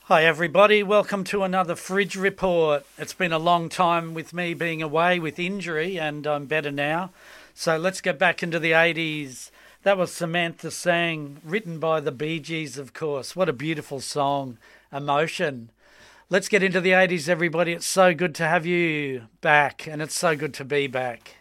Hi, everybody. Welcome to another Fridge Report. It's been a long time with me being away with injury, and I'm better now. So let's get back into the 80s. That was Samantha Sang, written by the Bee Gees, of course. What a beautiful song, Emotion. Let's get into the 80s, everybody. It's so good to have you back, and it's so good to be back.